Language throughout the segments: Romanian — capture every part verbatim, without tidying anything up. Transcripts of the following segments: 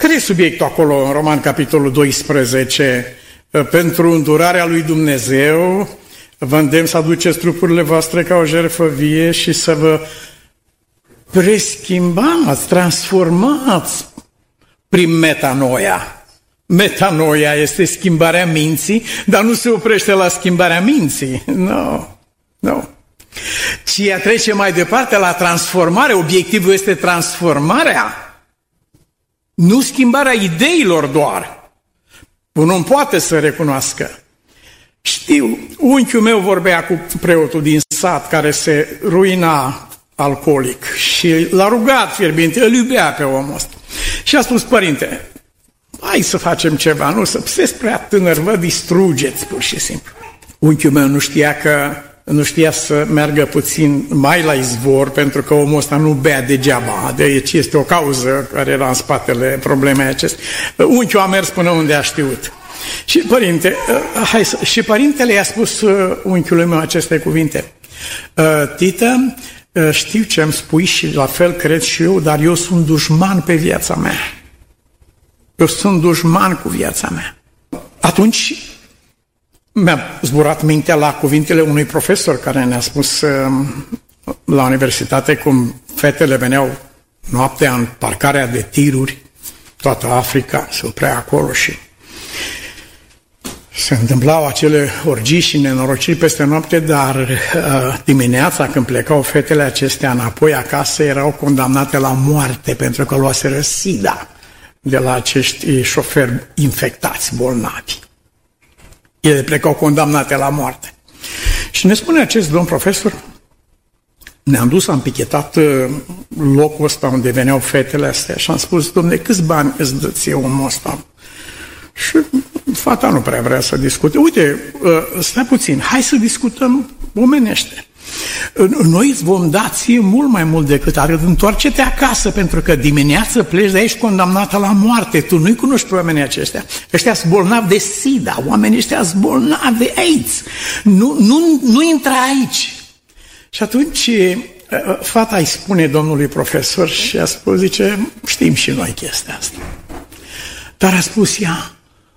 Care e subiectul acolo în Roman, capitolul doisprezece? Pentru îndurarea lui Dumnezeu vă îndemn să aduceți trupurile voastre ca o jertfă vie și să vă preschimbați, transformați prin metanoia. Metanoia este schimbarea minții, dar nu se oprește la schimbarea minții. Nu, no, nu. No. Ci ea trece mai departe la transformare. Obiectivul este transformarea, nu schimbarea ideilor doar. Un om poate să recunoască. Știu, unchiul meu vorbea cu preotul din sat care se ruina alcoolic și l-a rugat fierbinte, îl iubea pe omul ăsta. Și a spus, părinte, hai să facem ceva, nu să sunteți prea tânăr, vă distrugeți pur și simplu. Unchiul meu nu știa că nu știa să meargă puțin mai la izvor, pentru că omul ăsta nu bea degeaba, deci este o cauză care era în spatele problemei acestea. Unchiul a mers până unde a știut. Și, părinte, hai să, și părintele i-a spus unchiului meu aceste cuvinte. Tită, știu ce îmi spui și la fel cred și eu, dar eu sunt dușman pe viața mea. Eu sunt dușman cu viața mea. Atunci mi-a zburat mintea la cuvintele unui profesor care ne-a spus la universitate cum fetele veneau noaptea în parcarea de tiruri, toată Africa se oprea acolo și se întâmplau acele orgii și nenorociri peste noapte, dar uh, dimineața când plecau fetele acestea înapoi acasă erau condamnate la moarte pentru că luaseră sida de la acești șoferi infectați, bolnavi. Ele plecau condamnate la moarte. Și ne spune acest domn profesor, ne-am dus, am pichetat locul ăsta unde veneau fetele astea și am spus, dom'le, câți bani îți dă ție omul ăsta? Și fata nu prea vrea să discute. Uite, stai puțin, hai să discutăm omenește. Noi îți vom da ție mult mai mult decât atât. Întoarce-te acasă, pentru că dimineață pleci de aici condamnată la moarte. Tu nu-i cunoști pe oamenii aceștia. Ăștia sunt bolnavi de sida, oamenii ăștia sunt bolnavi de AIDS. Nu, nu, nu intra aici. Și atunci fata îi spune domnului profesor și a spus, zice, știm și noi chestia asta. Dar a spus ea,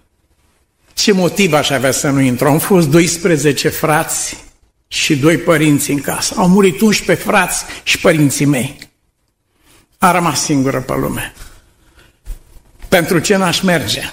ce motiv aș avea să nu intru? Am fost doisprezece frați și doi părinți în casă. Au murit unsprezece frați și părinții mei. A rămas singură pe lume. Pentru ce n-aș merge?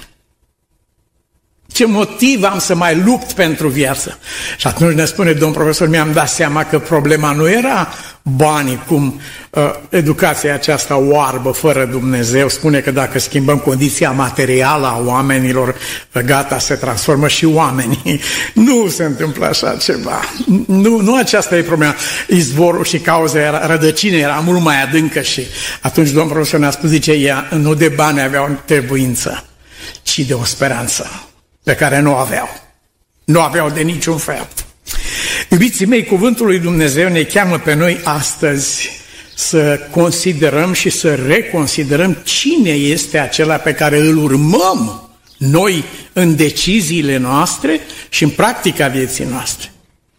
Ce motiv am să mai lupt pentru viață? Și atunci ne spune domn profesor, mi-am dat seama că problema nu era banii, cum uh, educația aceasta oarbă, fără Dumnezeu, spune că dacă schimbăm condiția materială a oamenilor, gata, se transformă și oamenii. Nu se întâmplă așa ceva. Nu, nu aceasta e problema. Izvorul și cauza, era, rădăcina era mult mai adâncă și atunci domn profesor ne-a spus, zice, ea, nu de bani aveau trebuință, ci de o speranță pe care nu aveau. Nu aveau de niciun fel. Iubiții mei, cuvântul lui Dumnezeu ne cheamă pe noi astăzi să considerăm și să reconsiderăm cine este acela pe care îl urmăm noi în deciziile noastre și în practica vieții noastre.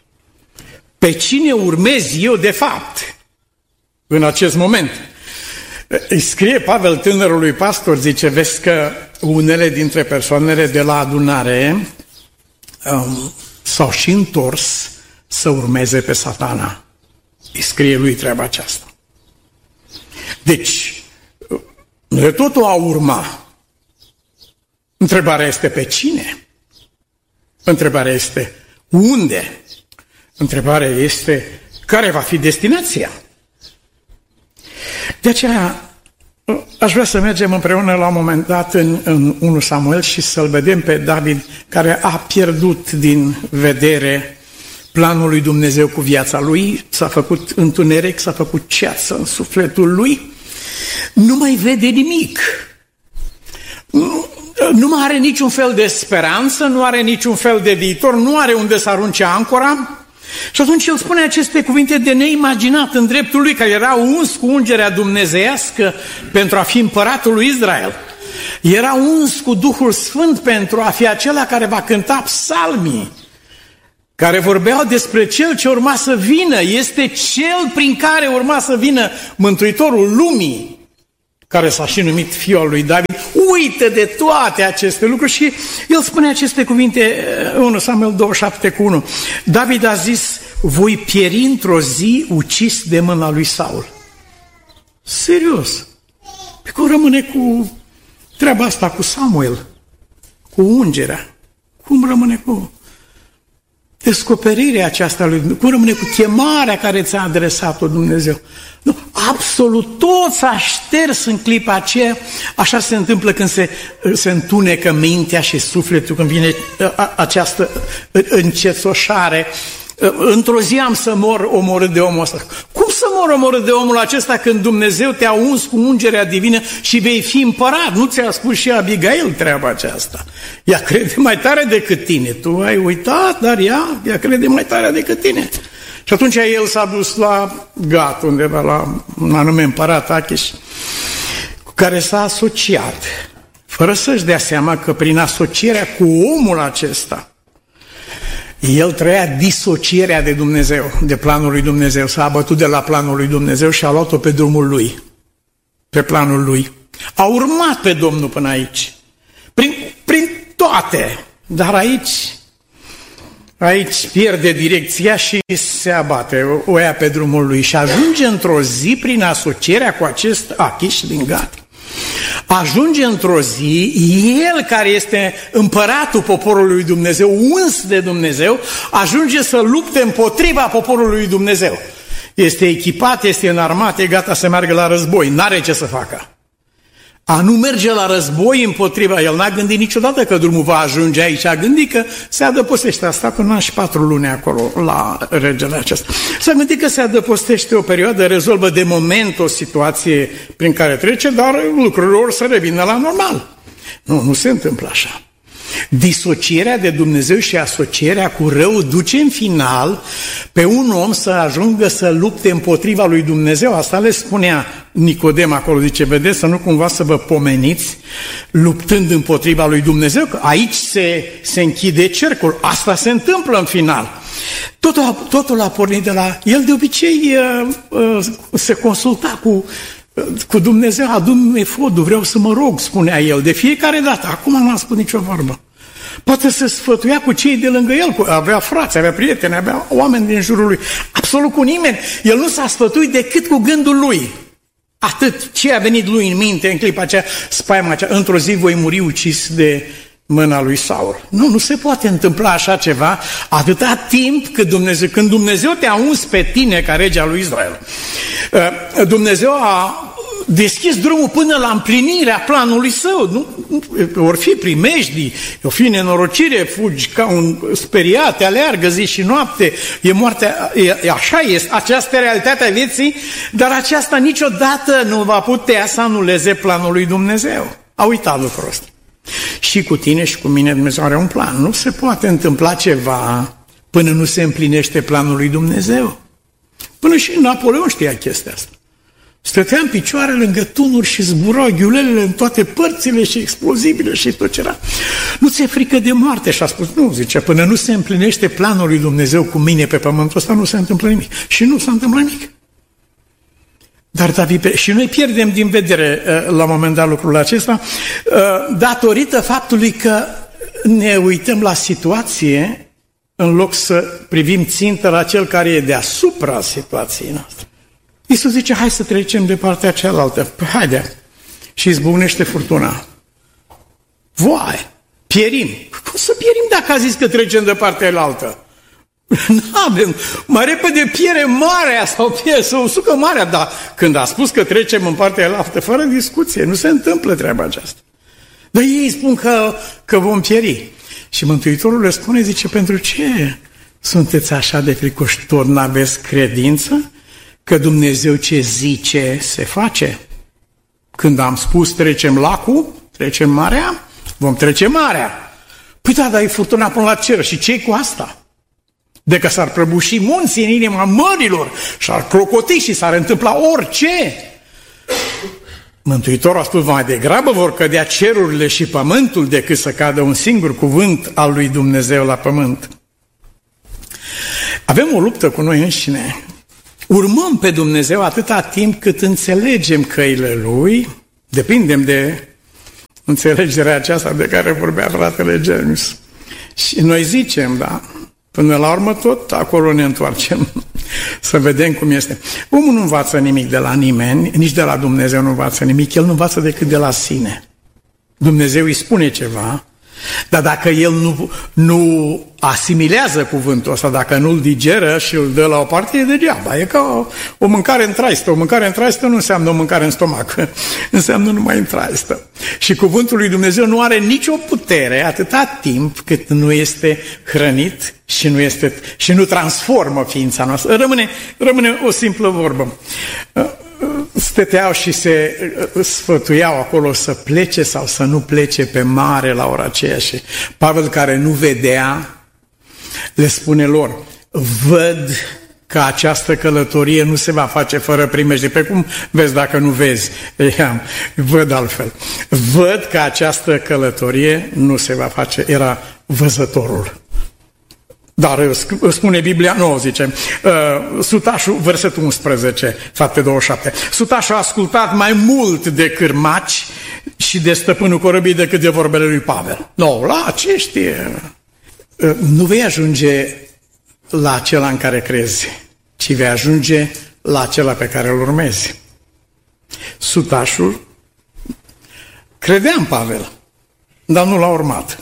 Pe cine urmez eu de fapt în acest moment? Îi scrie Pavel tânărului pastor, zice, vezi că unele dintre persoanele de la adunare um, s-au și întors să urmeze pe Satana. Îi scrie lui treaba aceasta. Deci, de totul a urma. Întrebarea este pe cine? Întrebarea este unde? Întrebarea este care va fi destinația? De aceea aș vrea să mergem împreună la un moment dat în, în întâi Samuel și să-l vedem pe David, care a pierdut din vedere planul lui Dumnezeu cu viața lui, s-a făcut întuneric, s-a făcut ceață în sufletul lui, nu mai vede nimic. Nu, nu mai are niciun fel de speranță, nu are niciun fel de viitor, nu are unde să arunce ancora. Și atunci el spune aceste cuvinte de neimaginat în dreptul lui, care era uns cu ungerea dumnezeiască pentru a fi împăratul lui Israel. Era uns cu Duhul Sfânt pentru a fi acela care va cânta psalmii, care vorbeau despre cel ce urma să vină. Este cel prin care urma să vină Mântuitorul lumii. care s-a și numit fiul lui David, uită de toate aceste lucruri și el spune aceste cuvinte, unu Samuel douăzeci și șapte cu unu. David a zis, voi pieri într-o zi ucis de mâna lui Saul. Serios. Pe cum rămâne cu treaba asta cu Samuel, cu ungerea? Cum rămâne cu descoperirea aceasta lui Dumnezeu? Cum rămâne cu chemarea care ți-a adresat-o Dumnezeu? Nu, absolut tot s-a șters în clipa aceea. Așa se întâmplă când se, se întunecă mintea și sufletul, când vine această încețoșare. Într-o zi am să mor omorât de omul ăsta. Cum să mor omorât de omul acesta când Dumnezeu te-a uns cu ungerea divină și vei fi împărat? Nu ți-a spus și Abigail treaba aceasta? Ea crede mai tare decât tine. Tu ai uitat, dar ea, ea crede mai tare decât tine. Și atunci el s-a dus la Gat, undeva la un anume împărat Achish, cu care s-a asociat, fără să-și dea seama că prin asocierea cu omul acesta, el trăia disocierea de Dumnezeu, de planul lui Dumnezeu. S-a abătut de la planul lui Dumnezeu și a luat-o pe drumul lui, pe planul lui. A urmat pe Domnul până aici, prin, prin toate, dar aici, aici pierde direcția și se abate, o, o ia pe drumul lui și ajunge într-o zi prin asocierea cu acest Achish din Gat. Ajunge într-o zi, el care este împăratul poporului lui Dumnezeu, uns de Dumnezeu, ajunge să lupte împotriva poporului lui Dumnezeu. Este echipat, este înarmat, e gata să meargă la război, n-are ce să facă. A nu merge la război împotriva, el n-a gândit niciodată că drumul va ajunge aici, a gândit că se adăpostește, a stat un an și patru luni acolo la regele acesta. S-a gândit că se adăpostește o perioadă, rezolvă de moment o situație prin care trece, dar lucrurile or să revină la normal. Nu, nu se întâmplă așa. Disocierea de Dumnezeu și asocierea cu rău duce în final pe un om să ajungă să lupte împotriva lui Dumnezeu. Asta le spunea Nicodem acolo, zice, vedeți, să nu cumva să vă pomeniți luptând împotriva lui Dumnezeu, că aici se, se închide cercul. Asta se întâmplă în final. Totul, totul a pornit de la... El de obicei uh, uh, se consulta cu... cu Dumnezeu, adu-mi efodul, vreau să mă rog, spunea el, de fiecare dată. Acum nu a spus nicio vorbă. Poate se sfătuia cu cei de lângă el, avea frați, avea prieteni, avea oameni din jurul lui. Absolut cu nimeni. El nu s-a sfătuit decât cu gândul lui. Atât ce a venit lui în minte în clipa aceea, spaima aceea, într-o zi voi muri ucis de mâna lui Saul. Nu, nu se poate întâmpla așa ceva atâta timp cât Dumnezeu, când Dumnezeu te-a uns pe tine ca rege al lui Israel. Dumnezeu a deschis drumul până la împlinirea planului său. Nu, or fi primejdii, or fi nenorocire, fugi ca un speriat, te aleargă zi și noapte, e moartea, e, așa este, aceasta e realitatea vieții, dar aceasta niciodată nu va putea să anuleze planul lui Dumnezeu. A uitat lucrul ăsta. Și cu tine și cu mine Dumnezeu are un plan. Nu se poate întâmpla ceva până nu se împlinește planul lui Dumnezeu. Până și Napoleon știa chestia asta. Stătea în picioare lângă tunuri și zburau ghiulelele în toate părțile și explozibile și tot ce era. Nu ți-e frică de moarte? Și a spus, nu, zice, până nu se împlinește planul lui Dumnezeu cu mine pe pământul ăsta, nu se întâmplă nimic. Și nu s-a întâmplat nimic. Dar David, și noi pierdem din vedere la un moment dat lucrul acesta, datorită faptului că ne uităm la situație în loc să privim țintă la cel care e deasupra situației noastre. Iisus zice, hai să trecem de partea cealaltă. Păi haide. Și izbucnește furtuna. Vai, pierim. Cum să pierim dacă a zis că trecem de partea cealaltă? N-avem. Mai repede piere marea sau piere, să usucă marea, dar când a spus că trecem în partea cealaltă, fără discuție, nu se întâmplă treaba aceasta. Dar ei spun că, că vom pieri. Și Mântuitorul le spune, zice, pentru ce sunteți așa de fricoșitori, n-aveți credință? Că Dumnezeu ce zice se face. Când am spus trecem lacul, trecem marea, vom trece marea. Păi da, dar e furtuna până la cer și ce-i cu asta? De că s-ar prăbuși munții în inima mărilor și ar clocoti și s-ar întâmpla orice. Mântuitorul a spus, mai degrabă vor cădea cerurile și pământul decât să cadă un singur cuvânt al lui Dumnezeu la pământ. Avem o luptă cu noi înșine. Urmăm pe Dumnezeu atâta timp cât înțelegem căile Lui Depindem de înțelegerea aceasta de care vorbea fratele James. Și noi zicem, da, până la urmă tot acolo ne întoarcem să vedem cum este. Omul nu învață nimic de la nimeni, nici de la Dumnezeu nu învață nimic, el nu învață decât de la sine. Dumnezeu îi spune ceva, dar dacă el nu, nu asimilează cuvântul ăsta, dacă nu-l digeră și îl dă la o parte, e degeaba. E ca o, o mâncare în traistă. O mâncare în traistă nu înseamnă o mâncare în stomac, înseamnă numai în traistă. Și cuvântul lui Dumnezeu nu are nicio putere atâta timp cât nu este hrănit și nu, este, și nu transformă ființa noastră. Rămâne, rămâne o simplă vorbă. Stăteau și se sfătuiau acolo să plece sau să nu plece pe mare la ora aceea și Pavel, care nu vedea, le spune lor: văd că această călătorie nu se va face fără primejdie. Pe cum vezi dacă nu vezi? Ia, văd altfel. Văd că această călătorie nu se va face. Era văzătorul. Dar spune Biblia, nu, zice, uh, sutașul, versetul unsprezece, fapte douăzeci și șapte, sutașul a ascultat mai mult de cârmaci și de stăpânul corăbii decât de vorbele lui Pavel. Nu, la acești, uh, nu vei ajunge la acela în care crezi, ci vei ajunge la acela pe care îl urmezi. Sutașul credea în Pavel, dar nu l-a urmat.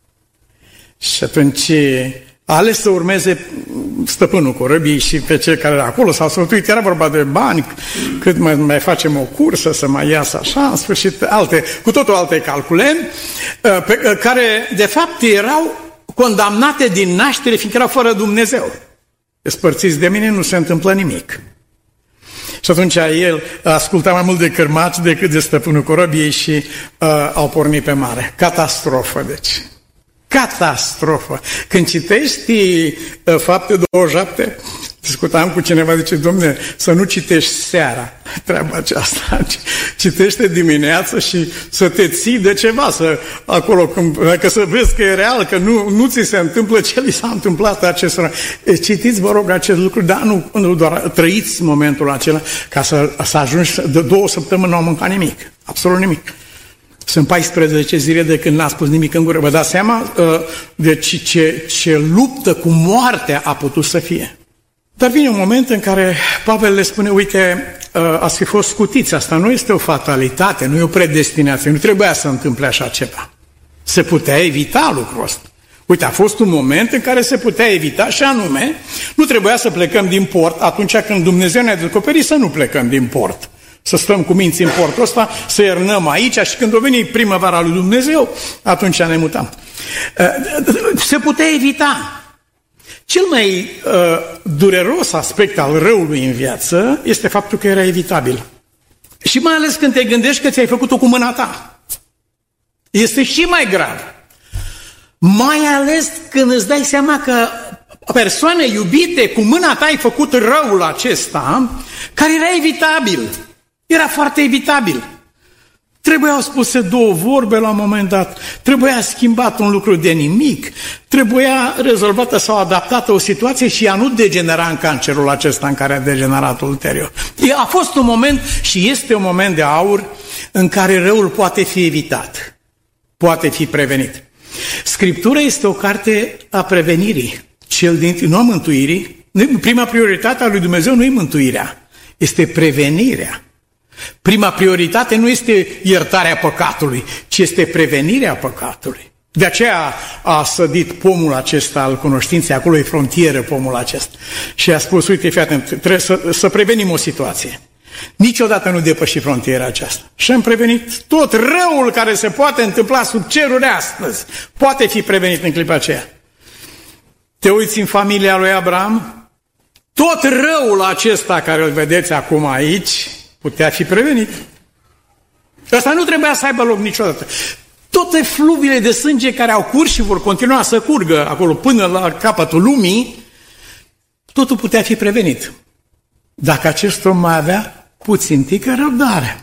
Și atunci a ales să urmeze stăpânul corăbii și pe cei care erau acolo s-au sfătuit. Era vorba de bani, cât mai, mai facem o cursă să mai iasă așa, în sfârșit, alte, cu totul alte calcule, pe care de fapt erau condamnate din naștere, fiindcă erau fără Dumnezeu. Despărțiți de mine, nu se întâmplă nimic. Și atunci el asculta mai mult de cârmați decât de stăpânul corăbiei și uh, au pornit pe mare. Catastrofă, deci. Catastrofă. Când citești uh, fapte douăzeci și șapte, discutam cu cineva, zice: Dom'le, să nu citești seara treaba aceasta, citește dimineața și să te ții de ceva, să, acolo, că să vezi că e real, că nu, nu ți se întâmplă ce li s-a întâmplat acestora. Citiți, vă rog, acest lucru, dar nu, nu doar trăiți momentul acela, ca să, să ajungi, de două săptămâni nu am mâncat nimic, absolut nimic. Sunt paisprezece zile de când n-a spus nimic în gură. Vă dați seama uh, de ce, ce, ce luptă cu moartea a putut să fie. Dar vine un moment în care Pavel le spune: uite, uh, ați fi fost scutiți, asta nu este o fatalitate, nu e o predestinație, nu trebuia să întâmple așa ceva. Se putea evita lucrul ăsta. Uite, a fost un moment în care se putea evita și anume, nu trebuia să plecăm din port atunci când Dumnezeu ne-a descoperit să nu plecăm din port. Să stăm cu minți în portul ăsta, să iernăm aici și când o veni primăvara lui Dumnezeu, atunci ne mutam. Se putea evita. Cel mai uh, dureros aspect al răului în viață este faptul că era evitabil. Și mai ales când te gândești că ți-ai făcut-o cu mâna ta. Este și mai grav. Mai ales când îți dai seama că persoane iubite, cu mâna ta ai făcut răul acesta, care era evitabil. Era foarte evitabil. Trebuiau spuse două vorbe la un moment dat, trebuia schimbat un lucru de nimic, trebuia rezolvată sau adaptată o situație și ea nu degenera în cancerul acesta în care a degenerat ulterior. A fost un moment și este un moment de aur în care răul poate fi evitat, poate fi prevenit. Scriptura este o carte a prevenirii, cel din, nu a mântuirii. Prima prioritate a lui Dumnezeu nu e mântuirea, este prevenirea. Prima prioritate nu este iertarea păcatului, ci este prevenirea păcatului. De aceea a sădit pomul acesta al cunoștinței, acolo e frontieră pomul acesta. Și a spus: uite, fii atent, trebuie să, să prevenim o situație. Niciodată nu depăși frontiera aceasta. Și am prevenit tot răul care se poate întâmpla sub cerul de astăzi. Poate fi prevenit în clipa aceea. Te uiți în familia lui Abraham, tot răul acesta care îl vedeți acum aici putea fi prevenit. Ăsta nu trebuia să aibă loc niciodată. Toate fluviile de sânge care au curs și vor continua să curgă acolo până la capătul lumii, totul putea fi prevenit. Dacă acest om mai avea puțin tică răbdare.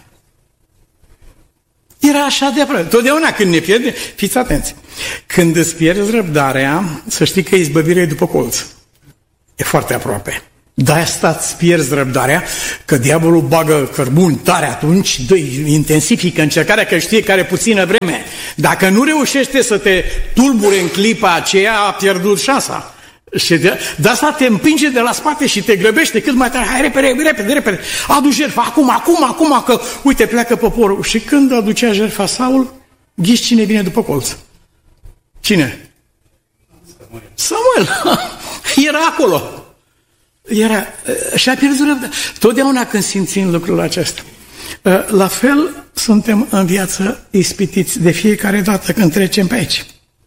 Era așa de aproape. Totdeauna când ne pierde, fiți atenți, când îți pierzi răbdarea, să știi că izbăvirea e după colț. E foarte aproape. De-aia stați, pierzi răbdarea, că diavolul bagă cărbuni tare atunci, dă, intensifică încercarea, că știe care puțină vreme. Dacă nu reușește să te tulbure în clipa aceea, a pierdut șansa. Și de, de asta te împinge de la spate și te grăbește cât mai tare. Hai, repede, repede, repede, adu jertfa, acum, acum, acum, că uite, pleacă poporul. Și când aducea jertfa Saul, ghiși cine vine după colț? Cine? Samuel. Samuel. Era acolo. Era, și-a pierdut răbdarea. Totdeauna când simțim lucrul acesta. La fel suntem în viață ispitiți de fiecare dată când trecem pe aici.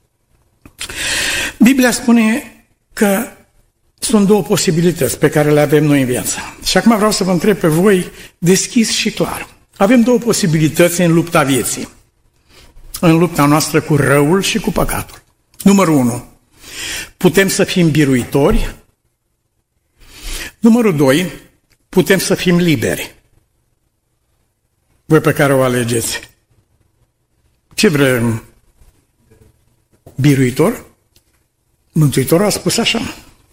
Biblia spune că sunt două posibilități pe care le avem noi în viață. Și acum vreau să vă întreb pe voi deschis și clar. Avem două posibilități în lupta vieții. În lupta noastră cu răul și cu păcatul. Numărul unu. Putem să fim biruitori. Numărul doi. Putem să fim liberi. Voi pe care o alegeți? Ce vrem? Biruitor? Mântuitorul a spus așa.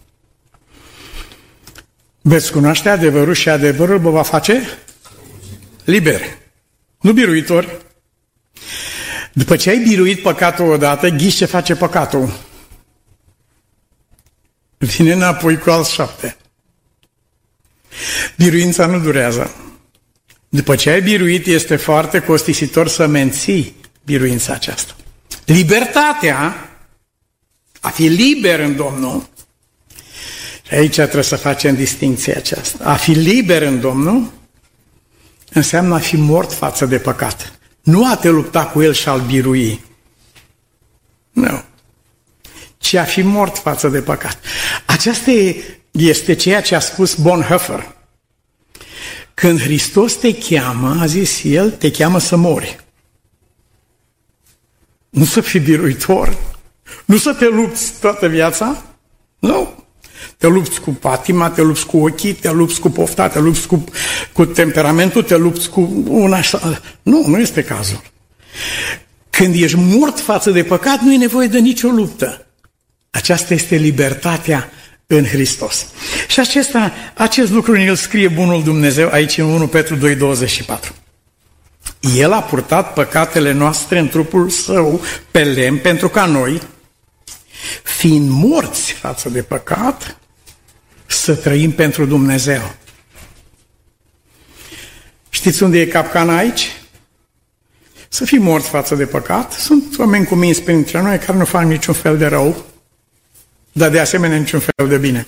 Veți cunoaște adevărul și adevărul vă va face liberi. Nu biruitori. După ce ai biruit păcatul odată, ghiși ce face păcatul. Vine înapoi cu alți șapte. Biruința nu durează. După ce ai biruit, este foarte costisitor să menții biruința aceasta. Libertatea, a fi liber în Domnul, și aici trebuie să facem distinția aceasta. A fi liber în Domnul înseamnă a fi mort față de păcat. Nu a te lupta cu el și a-l birui. Nu. Ci a fi mort față de păcat. Aceasta este ceea ce a spus Bonhoeffer. Când Hristos te cheamă, a zis el, te cheamă să mori. Nu să fii biruitor, nu să te lupți toată viața, nu. Te lupți cu patima, te lupți cu ochii, te lupți cu pofta, te lupți cu, cu temperamentul, te lupți cu una... Nu, nu este cazul. Când ești mort față de păcat, nu e nevoie de nicio luptă. Aceasta este libertatea în Hristos. Și acesta, acest lucru îl scrie bunul Dumnezeu aici în unu Petru doi, douăzeci și patru. El a purtat păcatele noastre în trupul său pe lemn pentru ca noi, fiind morți față de păcat, să trăim pentru Dumnezeu. Știți unde e capcana aici? Să fii mort față de păcat. Sunt oameni cuminți printre noi care nu fac niciun fel de rău, dar de asemenea niciun fel de bine.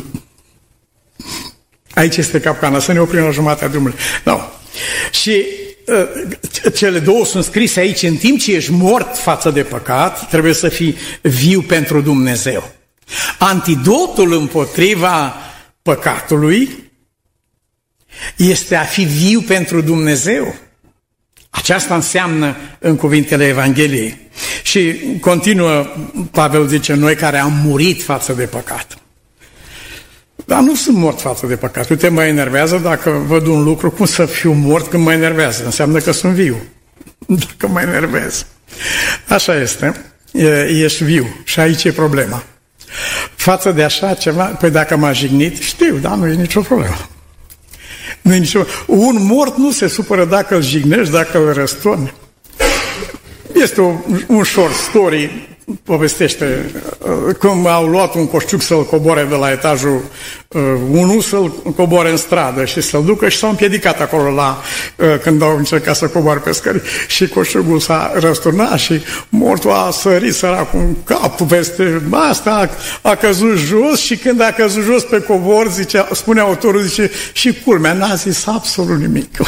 Aici este capcana, să ne oprim la jumatea drumului. No. Și uh, cele două sunt scrise aici, în timp ce ești mort față de păcat, trebuie să fii viu pentru Dumnezeu. Antidotul împotriva păcatului este a fi viu pentru Dumnezeu. Aceasta înseamnă în cuvintele Evangheliei. Și continuă, Pavel zice, noi care am murit față de păcat. Dar nu sunt mort față de păcat. Uite, mă enervează dacă văd un lucru, cum să fiu mort când mă enervează? Înseamnă că sunt viu, dacă mă enervez. Așa este, ești viu și aici e problema. Față de așa ceva, păi dacă m-a jignit, știu, dar nu e nicio problemă. Nu e nicio... Un mort nu se supără dacă îl jignești, dacă îl răstorni. Este o, un short story, povestește cum au luat un coșciuc să-l coboare de la etajul uh, unu, să-l coboare în stradă și să-l ducă și s-au împiedicat acolo la, uh, când au încercat să coboare pe scări. Și coșciucul s-a răsturnat și mortul a sărit săracul în capul peste asta, a, a căzut jos și când a căzut jos pe cobor, zice, spune autorul, zice, și culmea, n-a zis absolut nimic.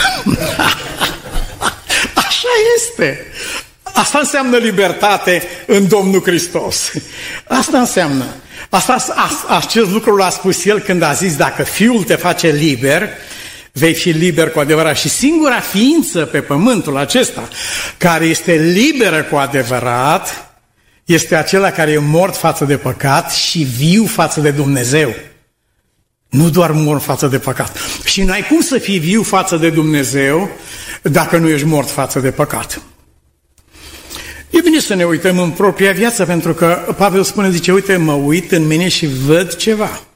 Așa este. Asta înseamnă libertate în Domnul Hristos. Asta înseamnă. Asta, acest lucru l-a spus El când a zis, dacă Fiul te face liber, vei fi liber cu adevărat. Și singura ființă pe pământul acesta care este liberă cu adevărat este acela care e mort față de păcat și viu față de Dumnezeu. Nu doar mort față de păcat. Și n-ai cum să fii viu față de Dumnezeu dacă nu ești mort față de păcat. E bine să ne uităm în propria viață, pentru că Pavel spune, zice, uite, mă uit în mine și văd ceva.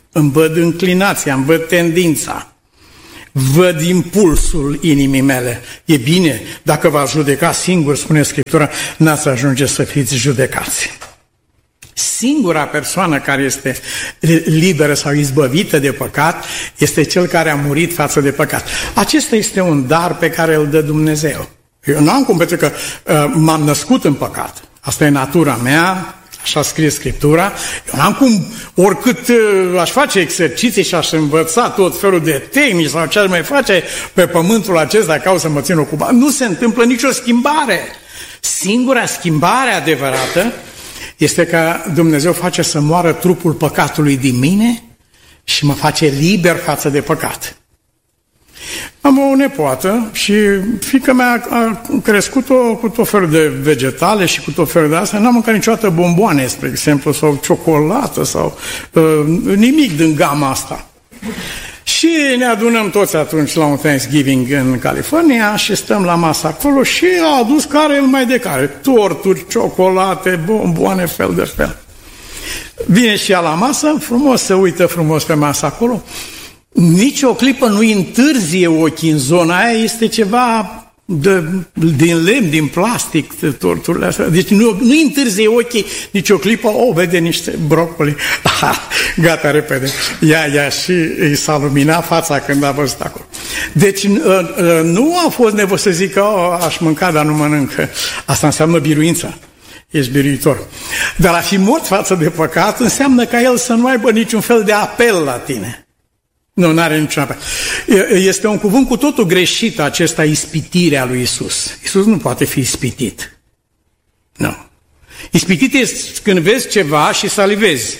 îmi văd înclinația, îmi văd tendința, văd impulsul inimii mele. E bine, dacă v-ați judeca singur, spune Scriptura, n-ați ajunge să fiți judecați. Singura persoană care este liberă sau izbăvită de păcat este cel care a murit față de păcat. Acesta este un dar pe care îl dă Dumnezeu. Eu nu am cum, pentru că uh, m-am născut în păcat. Asta e natura mea, așa scrie Scriptura. Eu n-am cum, oricât uh, aș face exerciții și aș învăța tot felul de tehnici sau ce aș mai face pe pământul acesta ca să mă țin ocupat. Nu se întâmplă nicio schimbare. Singura schimbare adevărată este că Dumnezeu face să moară trupul păcatului din mine și mă face liber față de păcat. Am o nepoată și fiica mea a crescut-o cu tot felul de vegetale și cu tot felul de astea. N-am mâncat niciodată bomboane, spre exemplu, sau ciocolată sau uh, nimic din gama asta. Și ne adunăm toți atunci la un Thanksgiving în California și stăm la masă acolo și a adus care el mai de care. Torturi, ciocolate, bomboane, fel de fel. Vine și ea la masă, frumos, se uită frumos pe masă acolo. Nici o clipă nu-i întârzie ochii în zona aia, este ceva de, din lemn, din plastic, de torturile astea. Deci nu, nu-i întârzie ochii nici o clipă, o, vede niște brocoli. Gata, repede. Ia, ia și îi s-a luminat fața când a văzut acolo. Deci nu a fost nevoie să zică, oh, aș mânca, dar nu mănâncă. Asta înseamnă biruință. Ești biruitor. Dar a fi mort față de păcat înseamnă ca el să nu aibă niciun fel de apel la tine. Nu, nu are niciun apel. Este un cuvânt cu totul greșit acesta, ispitirea lui Isus. Isus nu poate fi ispitit. Nu. Ispitit este când vezi ceva și salivezi.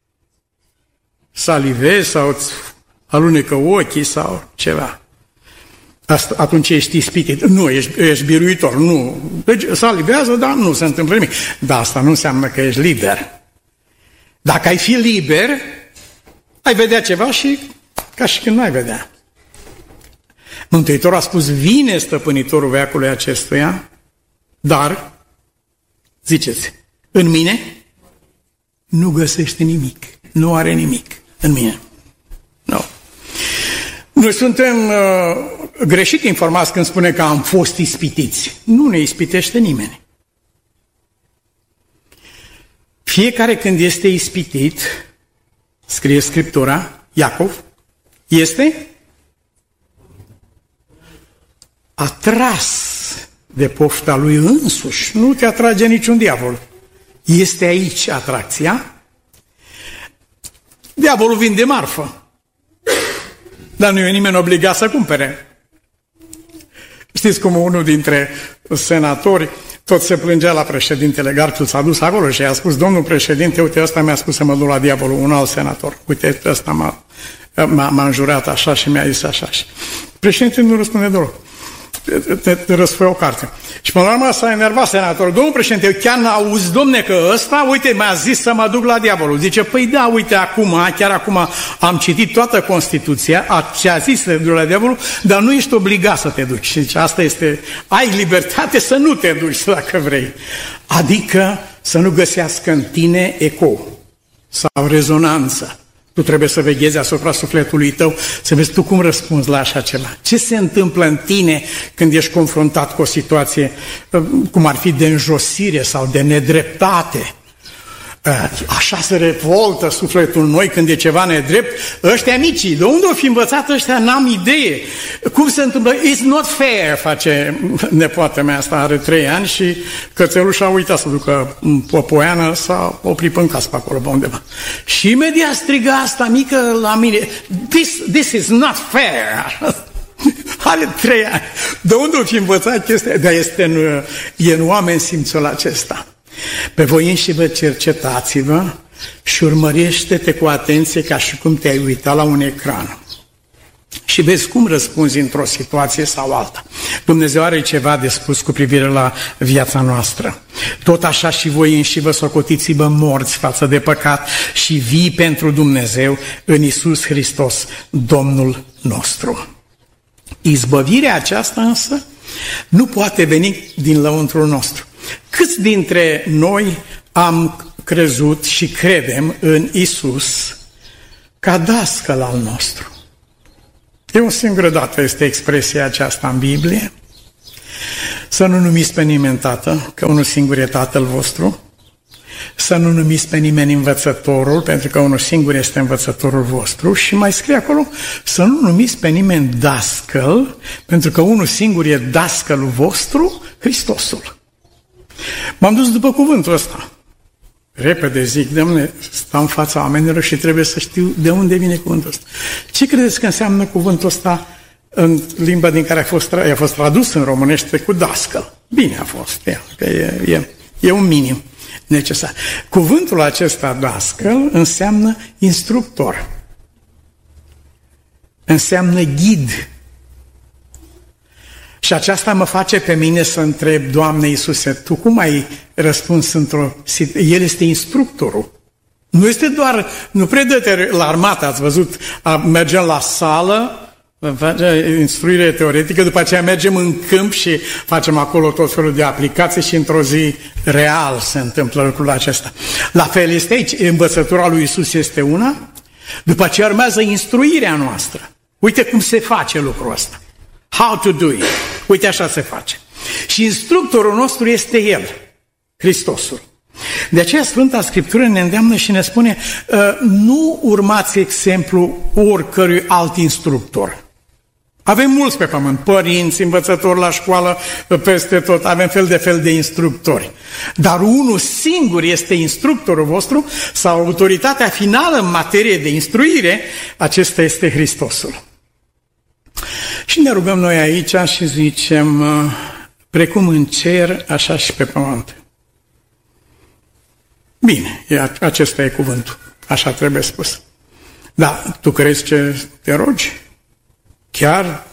Salivezi sau îți alunecă ochii sau ceva. Asta, atunci ești ispitit. Nu, ești, ești biruitor. Nu. Deci salivează, dar nu se întâmplă nimic. Dar asta nu înseamnă că ești liber. Dacă ai fi liber, ai vedea ceva și ca și când n-ai vedea. Mântuitorul a spus, vine stăpânitorul veacului acestuia, dar, ziceți, în mine nu găsește nimic. Nu are nimic în mine. Nu. Noi suntem uh, greșit informați când spune că am fost ispitiți. Nu ne ispitește nimeni. Fiecare când este ispitit, scrie Scriptura, Iacov, este atras de pofta lui însuși. Nu te atrage niciun diavol. Este aici atracția. Diavolul vinde marfă. Dar nu e nimeni obligat să cumpere. Știți cum unul dintre senatori tot se plângea la președintele Garfield, s-a dus acolo și i-a spus, domnul președinte, uite, ăsta mi-a spus să mă duc la diavolul, un alt senator. Uite, ăsta m-a, m-a, m-a înjurat așa și mi-a zis așa. Și președintele nu răspunde deloc. Te, te răsfăie o carte. Și până la urmă s-a enervat senatorul. Domnul președinte, eu chiar n-auzi, domne, că ăsta, uite, mi-a zis să mă duc la diavolul. Zice, păi da, uite, acum, chiar acum am citit toată Constituția, ce a zis să te duci la diavolul, dar nu ești obligat să te duci. Zice, asta este, ai libertate să nu te duci dacă vrei. Adică să nu găsească în tine eco sau rezonanță. Tu trebuie să veghezi asupra sufletului tău, să vezi tu cum răspunzi la așa ceva. Ce se întâmplă în tine când ești confruntat cu o situație cum ar fi de înjosire sau de nedreptate? Așa se revoltă sufletul noi când e ceva nedrept. Ăștia micii, de unde o fi învățat ăștia, n-am idee. Cum se întâmplă? It's not fair, face nepoata mea asta, are trei ani și cățelușa a uitat să ducă popoiană, s-a oprit în casă pe acolo, pe undeva. Și imediat striga asta mică la mine, this, this is not fair. Are trei ani. De unde o fi învățat chestia? Dar este în, e în oameni simțul acesta. Pe voi înși vă cercetați-vă și urmărește-te cu atenție ca și cum te-ai uitat la un ecran. Și vezi cum răspunzi într-o situație sau alta. Dumnezeu are ceva de spus cu privire la viața noastră. Tot așa și voi înși vă socotiți-vă morți față de păcat și vii pentru Dumnezeu în Iisus Hristos, Domnul nostru. Izbăvirea aceasta însă nu poate veni din lăuntrul nostru. Câți dintre noi am crezut și credem în Isus ca dascăl al nostru. E o singură dată este expresia aceasta în Biblie. Să nu numiți pe nimeni tată, că unul singur e Tatăl vostru. Să nu numiți pe nimeni învățătorul, pentru că unul singur este învățătorul vostru. Și mai scrie acolo, să nu numiți pe nimeni dascăl, pentru că unul singur e dascălul vostru, Hristosul. M-am dus după cuvântul ăsta. Repede zic, Doamne, stau în fața oamenilor și trebuie să știu de unde vine cuvântul ăsta. Ce credeți că înseamnă cuvântul ăsta în limba din care a fost, a fost tradus în românește cu dascăl? Bine a fost, e, că e, e, e un minim necesar. Cuvântul acesta dascăl înseamnă instructor, înseamnă ghid. Și aceasta mă face pe mine să întreb, Doamne Iisuse, Tu cum ai răspuns într-o situație? El este instructorul. Nu este doar, nu predă-te la armată, ați văzut, mergem la sală, face instruire teoretică, după aceea mergem în câmp și facem acolo tot felul de aplicații și într-o zi real se întâmplă lucrul acesta. La fel este aici, învățătura lui Iisus este una, după aceea urmează instruirea noastră. Uite cum se face lucrul ăsta. How to do it. Uite așa se face. Și instructorul nostru este El, Hristosul. De aceea Sfânta Scriptură ne îndeamnă și ne spune nu urmați exemplu oricărui alt instructor. Avem mulți pe pământ, părinți, învățători la școală, peste tot, avem fel de fel de instructori. Dar unul singur este instructorul vostru sau autoritatea finală în materie de instruire, acesta este Hristosul. Și ne rugăm noi aici și zicem, precum în cer, așa și pe pământ. Bine, acesta e cuvântul, așa trebuie spus. Da, tu crezi ce te rogi? Chiar?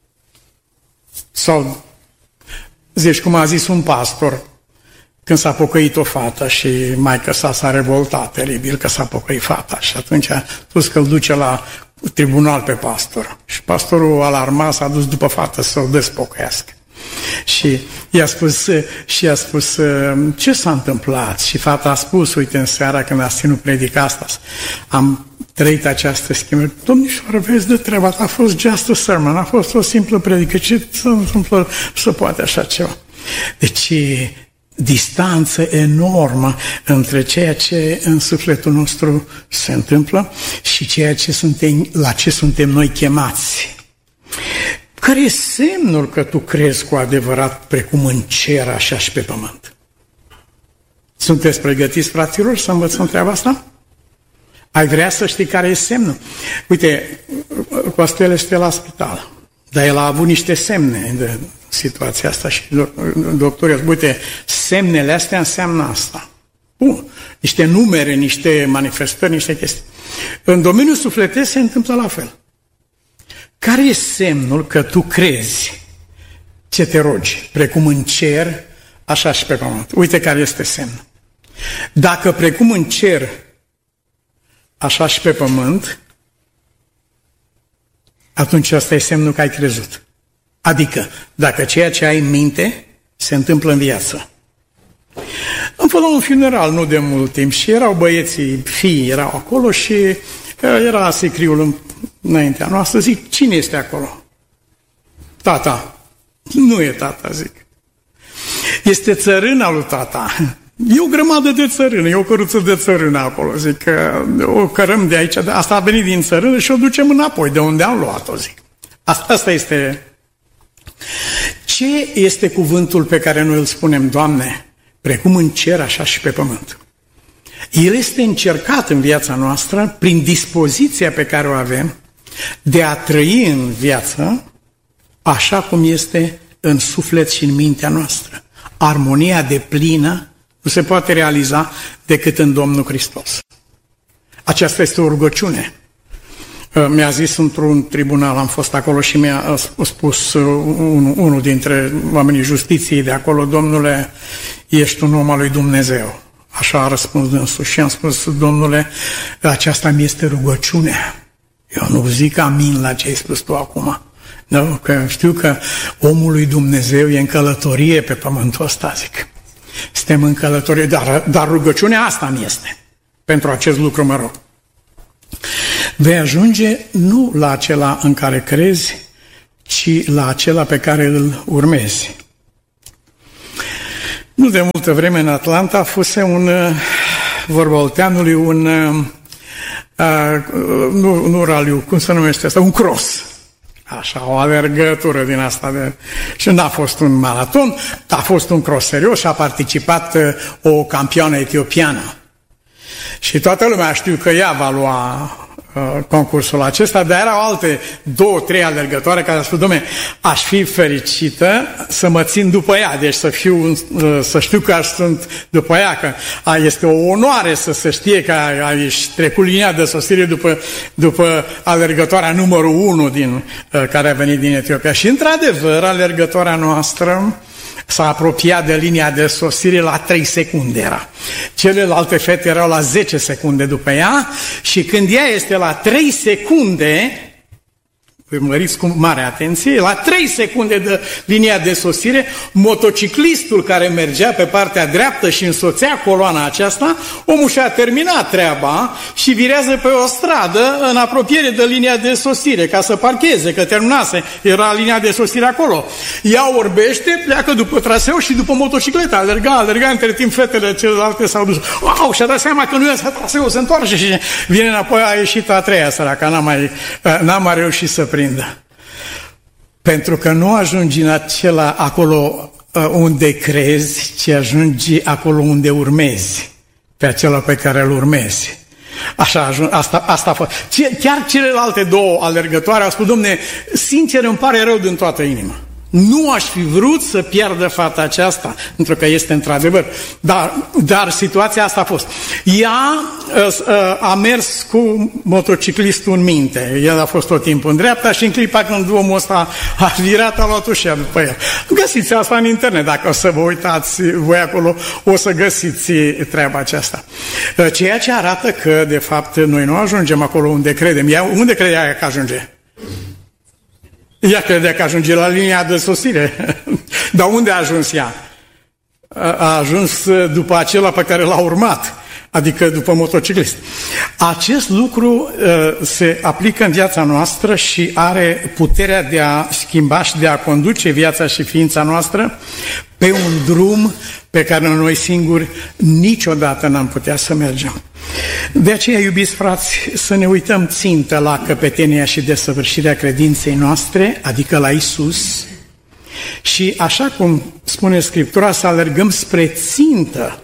Sau zici, cum a zis un pastor, când s-a pocăit o fată și maică sa s-a revoltat teribil că s-a pocăit fata și atunci a spus că îl duce la tribunal pe pastor. Și pastorul alarmat s-a dus după fată să o despocăiască. Și i-a spus, și i-a spus ce s-a întâmplat? Și fata a spus, uite, în seara când a ținut predica asta, am trăit această schimbare. Domnișoară, vezi de treaba, a fost just a sermon, a fost o simplă predică. Ce se întâmplă să poate așa ceva? Deci, distanță enormă între ceea ce în sufletul nostru se întâmplă și ceea ce suntem, la ce suntem noi chemați. Care e semnul că tu crezi cu adevărat precum în cer, așa și pe pământ? Sunteți pregătiți, fraților, să învățăm treaba asta? Ai vrea să știi care e semnul? Uite, Costel este la spital, dar el a avut niște semne de situația asta și doctorii au spus, uite, semnele astea înseamnă asta. Bun, niște numere, niște manifestări, niște chestii. În domeniul sufletesc se întâmplă la fel. Care e semnul că tu crezi ce te rogi, precum în cer, așa și pe pământ? Uite care este semnul. Dacă precum în cer, așa și pe pământ, atunci asta e semnul că ai crezut. Adică, dacă ceea ce ai în minte se întâmplă în viață. Am fost la un funeral nu de mult timp și erau băieții, fii erau acolo și era sicriul înaintea noastră. Zic, cine este acolo? Tata. Nu e tata, zic. Este țărâna lui tata. E o grămadă de țărână, e o căruță de țărână acolo. Zic, o cărăm de aici, asta a venit din țărână și o ducem înapoi, de unde am luat-o, zic. Asta, asta este... Ce este cuvântul pe care noi îl spunem, Doamne, precum în cer, așa și pe pământ? El este încercat în viața noastră prin dispoziția pe care o avem de a trăi în viață așa cum este în suflet și în mintea noastră. Armonia deplină nu se poate realiza decât în Domnul Hristos. Aceasta este o rugăciune. Mi-a zis într-un tribunal, am fost acolo și mi-a spus unul, unul dintre oamenii justiției de acolo, Domnule, ești un om al lui Dumnezeu. Așa a răspuns dânsul și am spus, Domnule, aceasta mi este rugăciunea. Eu nu zic amin la ce ai spus tu acum. Nu, că știu că omul lui Dumnezeu e în călătorie pe pământul ăsta, zic. Suntem în călătorie, dar, dar rugăciunea asta mi este. Pentru acest lucru mă rog. Vei ajunge nu la acela în care crezi, ci la acela pe care îl urmezi. Nu de multă vreme în Atlanta fuse un, vorba olteanului, un, uh, nu, nu raliu, cum se numește asta, un cross. Așa, o alergătură din asta. De... Și n-a fost un maraton, a fost un cross serios și a participat uh, o campioană etiopiană. Și toată lumea știu că ea va lua uh, concursul acesta, dar erau alte două, trei alergătoare care au spus, dom'le, aș fi fericită să mă țin după ea, deci să, fiu, uh, să știu că aș sunt după ea, că a, este o onoare să se știe că ai trecut linia de sosire după, după alergătoarea numărul unu din, uh, care a venit din Etiopia. Și într-adevăr, alergătoarea noastră s-a apropiat de linia de sosire la trei secunde era. Celelalte fete erau la zece secunde după ea și când ea este la trei secunde, urmăriți cu mare atenție, la trei secunde de linia de sosire, motociclistul care mergea pe partea dreaptă și însoțea coloana aceasta, omul și-a terminat treaba și virează pe o stradă în apropiere de linia de sosire, ca să parcheze, că terminase, era linia de sosire acolo. Ea orbește, pleacă după traseu și după motocicletă, alerga, alerga, între timp fetele celelalte s-au dus. Wow, și-a dat seama că nu este traseu, se întoarce și vine înapoi, a ieșit a treia săraca, n-a mai, n-a mai reușit să prindă. Pentru că nu ajungi în acela acolo unde crezi, ci ajungi acolo unde urmezi, pe acela pe care îl urmezi. Așa, asta, asta a fost. Chiar celelalte două alergătoare au spus, domne, sincer îmi pare rău din toată inima. Nu aș fi vrut să pierdă fata aceasta, pentru că este într-adevăr. Dar, dar situația asta a fost. Ea a mers cu motociclistul în minte. El a fost tot timpul în dreapta și în clipa când omul ăsta a virat, a luat ușa după el. Găsiți asta în internet. Dacă o să vă uitați voi acolo, o să găsiți treaba aceasta. Ceea ce arată că, de fapt, noi nu ajungem acolo unde credem. Ea, unde credea că ajunge? Ea credea că ajunge la linia de sosire. Dar unde a ajuns ea? A ajuns după acela pe care l-a urmat, adică după motociclist. Acest lucru uh, se aplică în viața noastră și are puterea de a schimba și de a conduce viața și ființa noastră pe un drum pe care noi singuri niciodată n-am putea să mergem. De aceea, iubiți frați, să ne uităm țintă la căpetenia și desăvârșirea credinței noastre, adică la Isus, și așa cum spune Scriptura, să alergăm spre țintă.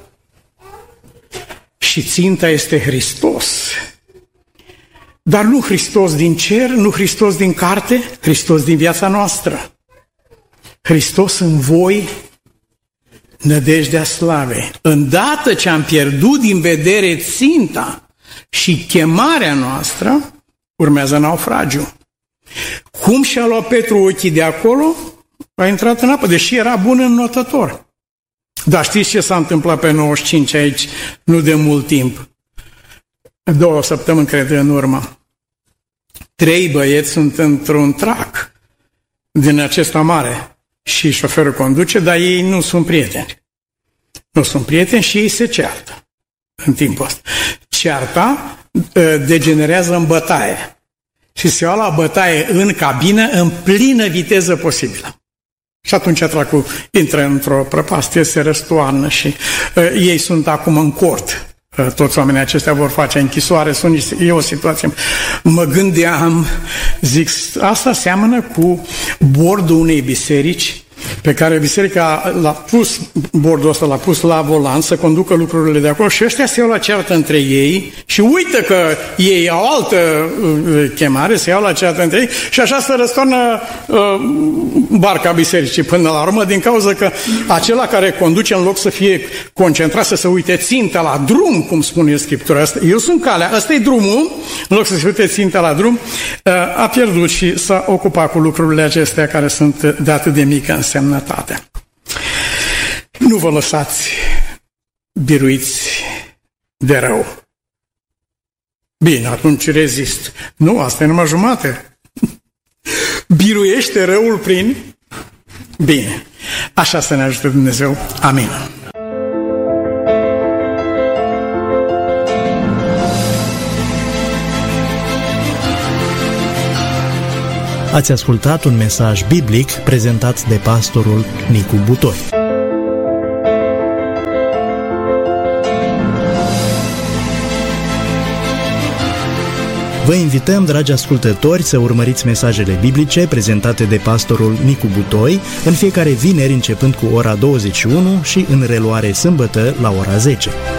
Și ținta este Hristos. Dar nu Hristos din cer, nu Hristos din carte, Hristos din viața noastră. Hristos în voi, nădejdea slavei. Îndată ce am pierdut din vedere ținta și chemarea noastră, urmează naufragiu. Cum și-a luat Petru ochii de acolo? A intrat în apă, deși era bun înnotător. Dar știți ce s-a întâmplat pe nouăzeci și cinci aici, nu de mult timp? Două săptămâni, cred, în urmă. Trei băieți sunt într-un trac din acesta mare și șoferul conduce, dar ei nu sunt prieteni. Nu sunt prieteni și ei se ceartă în timpul ăsta. Cearta degenerează în bătaie și se ia la bătaie în cabină în plină viteză posibilă. Și atunci tracul intră într-o prăpastie, se răstoarnă și uh, ei sunt acum în cort. Uh, toți oamenii aceștia vor face închisoare, sunt, e o situație. Mă gândeam, zic, asta seamănă cu bordul unei biserici, pe care biserica l-a pus, bordul ăsta l-a pus la volan să conducă lucrurile de acolo și ăștia se iau la ceartă între ei și uită că ei au altă uh, chemare, se iau la ceartă între ei și așa se răstoarnă uh, barca bisericii până la urmă, din cauza că acela care conduce, în loc să fie concentrat, să se uite ținta la drum, cum spune Scriptura asta, eu sunt calea, ăsta e drumul, în loc să se uite ținta la drum, uh, a pierdut și s-a ocupat cu lucrurile acestea care sunt de atât de mică însemnătate. Nu vă lăsați biruiți de rău. Bine, atunci rezist. Nu, asta e numai jumate. Biruiește răul prin bine. Așa să ne ajute Dumnezeu. Amin. Ați ascultat un mesaj biblic prezentat de pastorul Nicu Butoi. Vă invităm, dragi ascultători, să urmăriți mesajele biblice prezentate de pastorul Nicu Butoi în fiecare vineri începând cu ora douăzeci și unu și în reluare sâmbătă la ora zece.